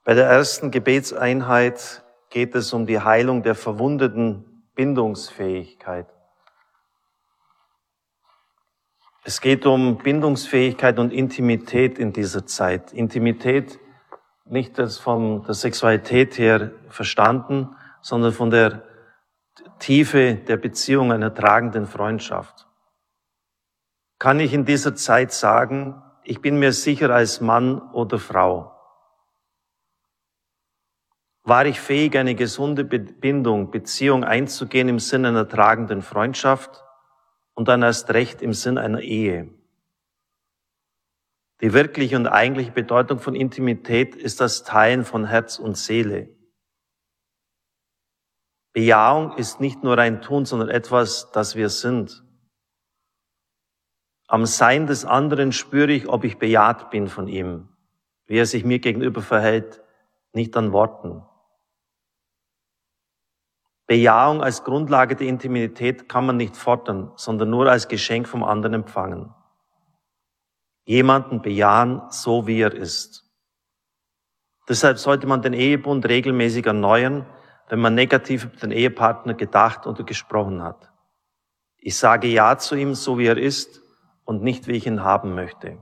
Bei der ersten Gebetseinheit geht es um die Heilung der verwundeten Bindungsfähigkeit. Es geht um Bindungsfähigkeit und Intimität in dieser Zeit. Intimität nicht von der Sexualität her verstanden, sondern von der Tiefe der Beziehung einer tragenden Freundschaft. Kann ich in dieser Zeit sagen, ich bin mir sicher als Mann oder Frau? War ich fähig, eine gesunde Beziehung einzugehen im Sinne einer tragenden Freundschaft und dann erst recht im Sinn einer Ehe? Die wirkliche und eigentliche Bedeutung von Intimität ist das Teilen von Herz und Seele. Bejahung ist nicht nur ein Tun, sondern etwas, das wir sind. Am Sein des anderen spüre ich, ob ich bejaht bin von ihm, wie er sich mir gegenüber verhält, nicht an Worten. Bejahung als Grundlage der Intimität kann man nicht fordern, sondern nur als Geschenk vom anderen empfangen. Jemanden bejahen, so wie er ist. Deshalb sollte man den Ehebund regelmäßig erneuern, wenn man negativ über den Ehepartner gedacht oder gesprochen hat. Ich sage Ja zu ihm, so wie er ist und nicht, wie ich ihn haben möchte.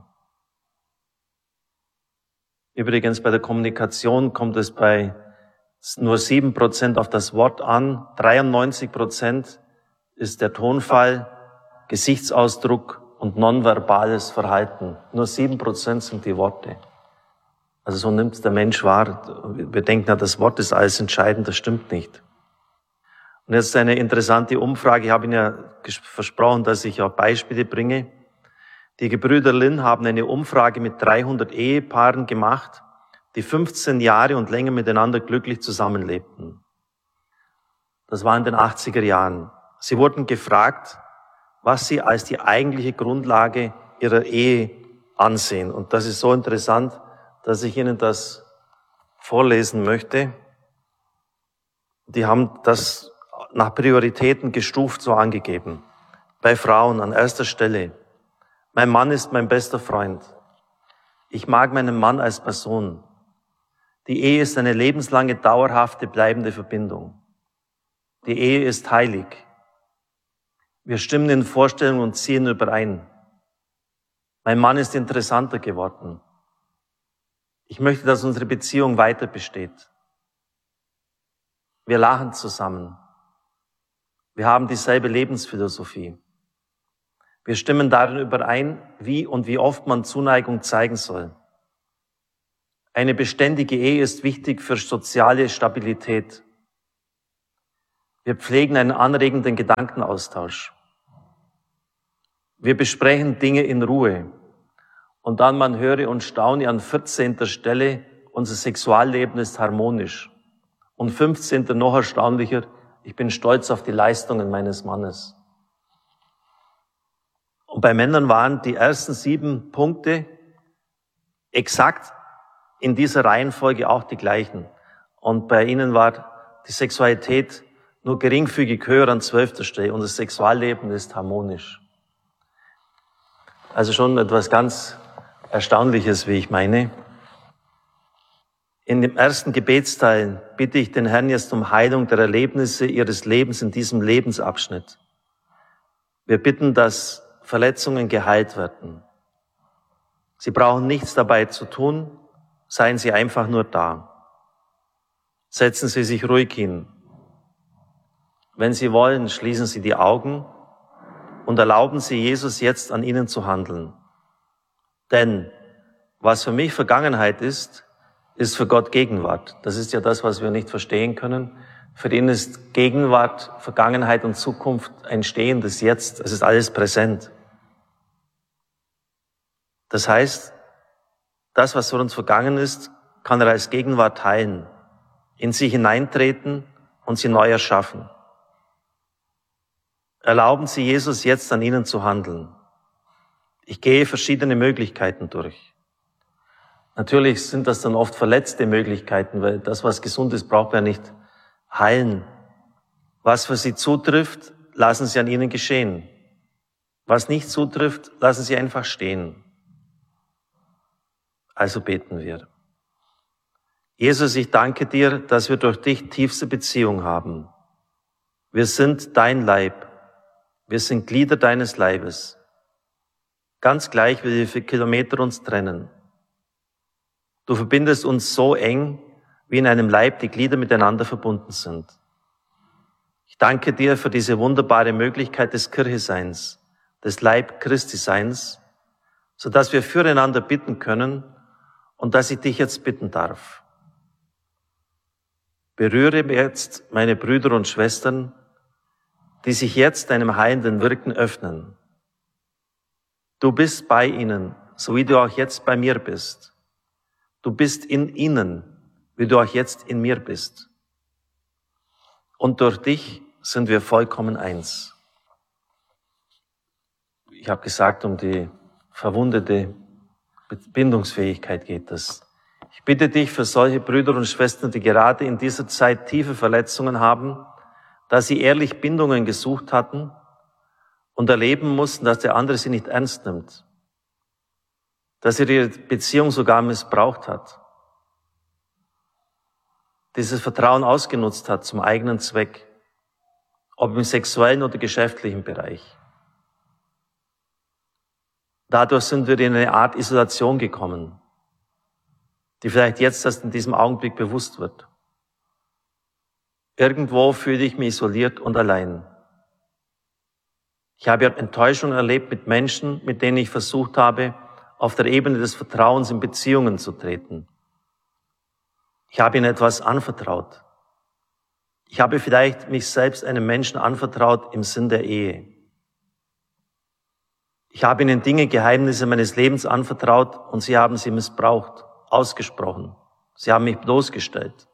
Übrigens, bei der Kommunikation kommt es bei nur 7% auf das Wort an, 93% ist der Tonfall, Gesichtsausdruck und nonverbales Verhalten. Nur 7% sind die Worte. Also so nimmt es der Mensch wahr. Wir denken, ja, das Wort ist alles entscheidend, das stimmt nicht. Und jetzt eine interessante Umfrage. Ich habe Ihnen ja versprochen, dass ich auch Beispiele bringe. Die Gebrüder Lin haben eine Umfrage mit 300 Ehepaaren gemacht, die 15 Jahre und länger miteinander glücklich zusammenlebten. Das war in den 80er Jahren. Sie wurden gefragt, was sie als die eigentliche Grundlage ihrer Ehe ansehen. Und das ist so interessant, dass ich Ihnen das vorlesen möchte. Die haben das nach Prioritäten gestuft so angegeben. Bei Frauen an erster Stelle: Mein Mann ist mein bester Freund. Ich mag meinen Mann als Person. Die Ehe ist eine lebenslange, dauerhafte, bleibende Verbindung. Die Ehe ist heilig. Wir stimmen in Vorstellungen und ziehen überein. Mein Mann ist interessanter geworden. Ich möchte, dass unsere Beziehung weiter besteht. Wir lachen zusammen. Wir haben dieselbe Lebensphilosophie. Wir stimmen darin überein, wie und wie oft man Zuneigung zeigen soll. Eine beständige Ehe ist wichtig für soziale Stabilität. Wir pflegen einen anregenden Gedankenaustausch. Wir besprechen Dinge in Ruhe. Und dann, man höre und staune, an 14. Stelle, unser Sexualleben ist harmonisch. Und 15. noch erstaunlicher, ich bin stolz auf die Leistungen meines Mannes. Und bei Männern waren die ersten 7 Punkte exakt in dieser Reihenfolge auch die gleichen. Und bei ihnen war die Sexualität nur geringfügig höher an 12. Stelle. Unser Sexualleben ist harmonisch. Also schon etwas ganz Erstaunliches, wie ich meine. In dem ersten Gebetsteil bitte ich den Herrn jetzt um Heilung der Erlebnisse Ihres Lebens in diesem Lebensabschnitt. Wir bitten, dass Verletzungen geheilt werden. Sie brauchen nichts dabei zu tun, seien Sie einfach nur da. Setzen Sie sich ruhig hin. Wenn Sie wollen, schließen Sie die Augen und erlauben Sie Jesus jetzt an Ihnen zu handeln. Denn was für mich Vergangenheit ist, ist für Gott Gegenwart. Das ist ja das, was wir nicht verstehen können. Für ihn ist Gegenwart, Vergangenheit und Zukunft ein stehendes Jetzt. Es ist alles präsent. Das heißt, das, was für uns vergangen ist, kann er als Gegenwart teilen, in sie hineintreten und sie neu erschaffen. Erlauben Sie Jesus jetzt an Ihnen zu handeln. Ich gehe verschiedene Möglichkeiten durch. Natürlich sind das dann oft verletzte Möglichkeiten, weil das, was gesund ist, braucht man ja nicht heilen. Was für Sie zutrifft, lassen Sie an Ihnen geschehen. Was nicht zutrifft, lassen Sie einfach stehen. Also beten wir. Jesus, ich danke dir, dass wir durch dich tiefste Beziehung haben. Wir sind dein Leib. Wir sind Glieder deines Leibes. Ganz gleich, wie viele Kilometer uns trennen. Du verbindest uns so eng, wie in einem Leib die Glieder miteinander verbunden sind. Ich danke dir für diese wunderbare Möglichkeit des Kircheseins, des Leib Christi Seins, sodass wir füreinander bitten können und dass ich dich jetzt bitten darf. Berühre jetzt meine Brüder und Schwestern, die sich jetzt deinem heilenden Wirken öffnen. Du bist bei ihnen, so wie du auch jetzt bei mir bist. Du bist in ihnen, wie du auch jetzt in mir bist. Und durch dich sind wir vollkommen eins. Ich habe gesagt, um die verwundete Bindungsfähigkeit geht es. Ich bitte dich für solche Brüder und Schwestern, die gerade in dieser Zeit tiefe Verletzungen haben, dass sie ehrlich Bindungen gesucht hatten und erleben mussten, dass der andere sie nicht ernst nimmt, dass er ihre Beziehung sogar missbraucht hat, dieses Vertrauen ausgenutzt hat zum eigenen Zweck, ob im sexuellen oder geschäftlichen Bereich. Dadurch sind wir in eine Art Isolation gekommen, die vielleicht jetzt erst in diesem Augenblick bewusst wird. Irgendwo fühle ich mich isoliert und allein. Ich habe Enttäuschung erlebt mit Menschen, mit denen ich versucht habe, auf der Ebene des Vertrauens in Beziehungen zu treten. Ich habe ihnen etwas anvertraut. Ich habe vielleicht mich selbst einem Menschen anvertraut im Sinn der Ehe. Ich habe ihnen Dinge, Geheimnisse meines Lebens anvertraut und sie haben sie missbraucht, ausgesprochen. Sie haben mich bloßgestellt.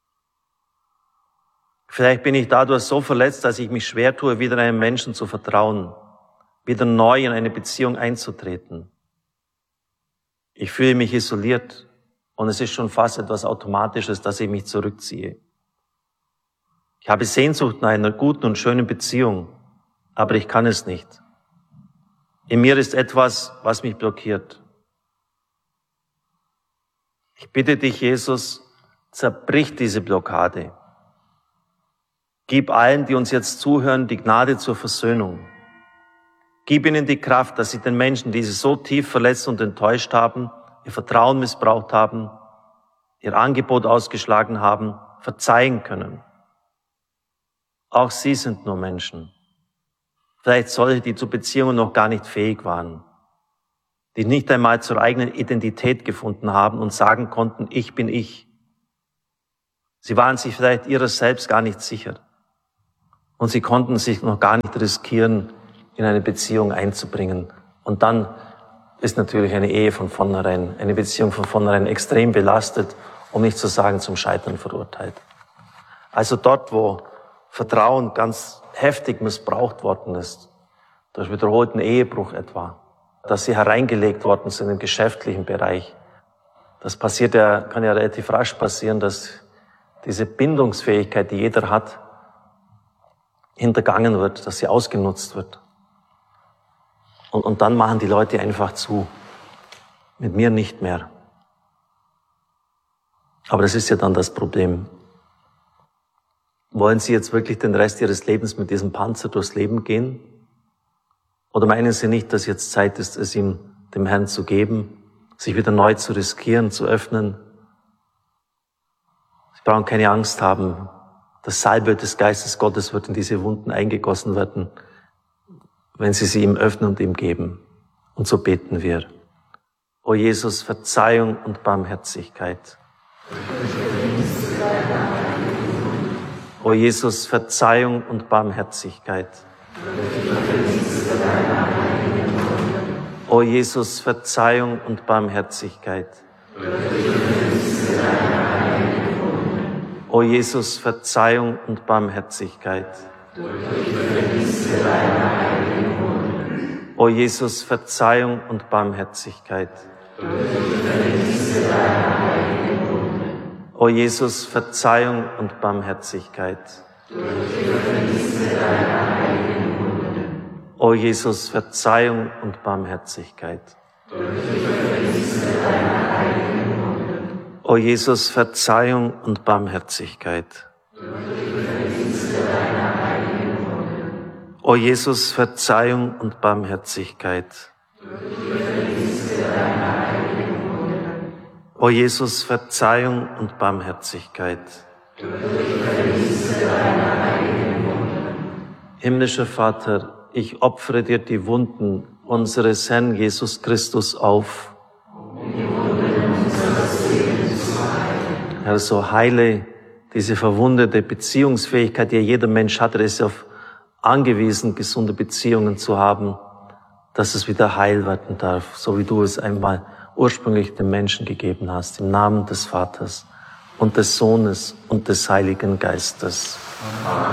Vielleicht bin ich dadurch so verletzt, dass ich mich schwer tue, wieder einem Menschen zu vertrauen, wieder neu in eine Beziehung einzutreten. Ich fühle mich isoliert und es ist schon fast etwas Automatisches, dass ich mich zurückziehe. Ich habe Sehnsucht nach einer guten und schönen Beziehung, aber ich kann es nicht. In mir ist etwas, was mich blockiert. Ich bitte dich, Jesus, zerbrich diese Blockade. Gib allen, die uns jetzt zuhören, die Gnade zur Versöhnung. Gib ihnen die Kraft, dass sie den Menschen, die sie so tief verletzt und enttäuscht haben, ihr Vertrauen missbraucht haben, ihr Angebot ausgeschlagen haben, verzeihen können. Auch sie sind nur Menschen. Vielleicht solche, die zu Beziehungen noch gar nicht fähig waren, die nicht einmal zur eigenen Identität gefunden haben und sagen konnten, ich bin ich. Sie waren sich vielleicht ihrer selbst gar nicht sicher. Und sie konnten sich noch gar nicht riskieren, in eine Beziehung einzubringen. Und dann ist natürlich eine Ehe von vornherein, eine Beziehung von vornherein extrem belastet, um nicht zu sagen zum Scheitern verurteilt. Also dort, wo Vertrauen ganz heftig missbraucht worden ist, durch wiederholten Ehebruch etwa, dass sie hereingelegt worden sind im geschäftlichen Bereich. Das passiert ja, kann ja relativ rasch passieren, dass diese Bindungsfähigkeit, die jeder hat, hintergangen wird, dass sie ausgenutzt wird. Und dann machen die Leute einfach zu. Mit mir nicht mehr. Aber das ist ja dann das Problem. Wollen Sie jetzt wirklich den Rest Ihres Lebens mit diesem Panzer durchs Leben gehen? Oder meinen Sie nicht, dass jetzt Zeit ist, es ihm, dem Herrn zu geben, sich wieder neu zu riskieren, zu öffnen? Sie brauchen keine Angst haben. Das Salbe des Geistes Gottes wird in diese Wunden eingegossen werden, wenn Sie sie ihm öffnen und ihm geben. Und so beten wir. O Jesus, Verzeihung und Barmherzigkeit. O Jesus, Verzeihung und Barmherzigkeit. O Jesus, Verzeihung und Barmherzigkeit. O Jesus, Verzeihung und Barmherzigkeit. O Jesus, Verzeihung und Barmherzigkeit. O Jesus, Verzeihung und Barmherzigkeit. O Jesus, Verzeihung und Barmherzigkeit. O Jesus, Verzeihung und Barmherzigkeit. O Jesus, Verzeihung und Barmherzigkeit. O Jesus, Verzeihung und Barmherzigkeit. Himmlischer Vater, ich opfere dir die Wunden unseres Herrn Jesus Christus auf. Herr, so heile diese verwundete Beziehungsfähigkeit, die jeder Mensch hat, er ist auf angewiesen, gesunde Beziehungen zu haben, dass es wieder heil werden darf, so wie du es einmal ursprünglich den Menschen gegeben hast, im Namen des Vaters und des Sohnes und des Heiligen Geistes. Amen.